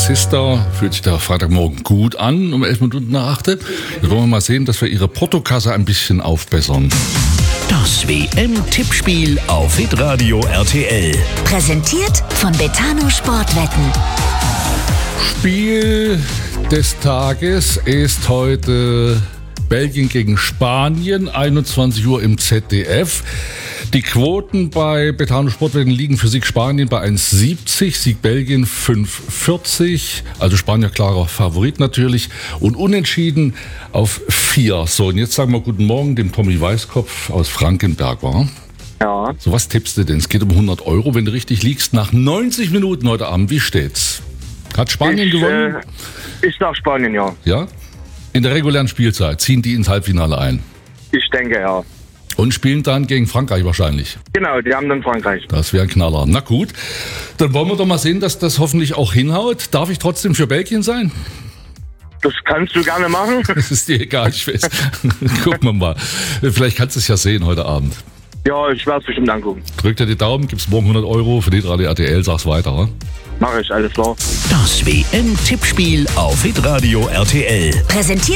Sister. Fühlt sich der Freitagmorgen gut an, um 11 Minuten nach 8. Jetzt wollen wir mal sehen, dass wir ihre Portokasse ein bisschen aufbessern. Das WM-Tippspiel auf Hitradio RTL. Präsentiert von Betano Sportwetten. Spiel des Tages ist heute Belgien gegen Spanien, 21 Uhr im ZDF. Die Quoten bei Betano Sportwetten liegen für Sieg Spanien bei 1,70, Sieg Belgien 5,40, also Spanier klarer Favorit natürlich und unentschieden auf 4. So, und jetzt sagen wir guten Morgen dem Tommy Weißkopf aus Frankenberg, wa? Ja, So, was tippst du denn? Es geht um 100 €, wenn du richtig liegst. Nach 90 Minuten heute Abend, wie steht's? Hat Spanien gewonnen? Ich sag Spanien, ja. Ja? In der regulären Spielzeit ziehen die ins Halbfinale ein Ich denke, ja. und spielen dann gegen Frankreich wahrscheinlich. Genau, die haben dann Frankreich. Das wäre ein Knaller. Na gut, dann wollen wir doch mal sehen, dass das hoffentlich auch hinhaut. Darf ich trotzdem für Belgien sein? Das kannst du gerne machen. Das ist dir egal, ich weiß. Gucken wir mal. Vielleicht kannst du es ja sehen heute Abend. Ja, ich werde es bestimmt angucken. Drück dir die Daumen, gib's morgen 100 € für Hitradio RTL, sag's weiter. Wa? Mach ich, alles klar. Das WM-Tippspiel auf Hitradio RTL. Präsentiert